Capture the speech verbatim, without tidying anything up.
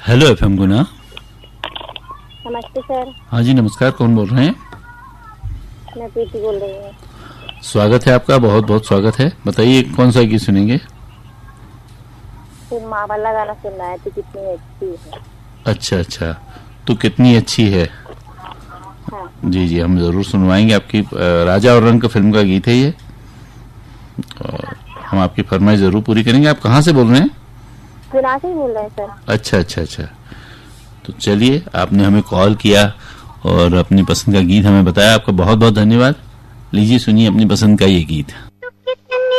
Hello FM गुना। नमस्ते sir. हाँ जी नमस्कार, कौन बोल रहे हैं? मैं प्रीति बोल रही हूँ। स्वागत है आपका, बहुत बहुत स्वागत है। बताइए कौन सा गीत सुनेंगे? फिर माँ वाला गाना सुनना है, तो कितनी अच्छी है। अच्छा अच्छा, तो कितनी अच्छी है। हाँ। जी जी, हम जरूर सुनवाएंगे आपकी। राजा और रंक फिल्म का गीत है ये, और हम आपकी फरमाइश जरूर पूरी करेंगे। आप कहाँ से बोल रहे हैं? गुना से ही बोल रहे हैं सर। अच्छा अच्छा अच्छा, तो चलिए, आपने हमें कॉल किया और अपनी पसंद का गीत हमें बताया, आपका बहुत बहुत धन्यवाद। लीजिए सुनिए अपनी पसंद का ये गीत।